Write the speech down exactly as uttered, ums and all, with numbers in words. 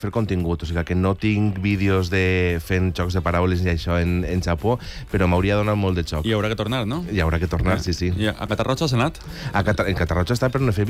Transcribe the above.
fer contingut, o sigui que no tinc vídeos de fent jocs de paraules i això en, en Japó, però m'hauria donat molt de xoc. I haurà que tornar, no? Hi haurà que tornar, sí, sí. I a Catarroja has anat? A Cata en Catarroja està, però no he fet